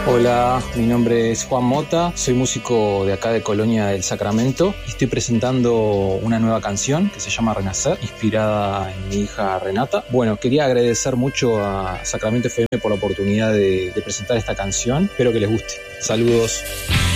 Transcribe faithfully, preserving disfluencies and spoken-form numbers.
Hola, mi nombre es Juan Mota, soy músico de acá de Colonia del Sacramento y estoy presentando una nueva canción que se llama Renacer, inspirada en mi hija Renata. Bueno, quería agradecer mucho a Sacramento F M por la oportunidad de, de presentar esta canción, espero que les guste. Saludos.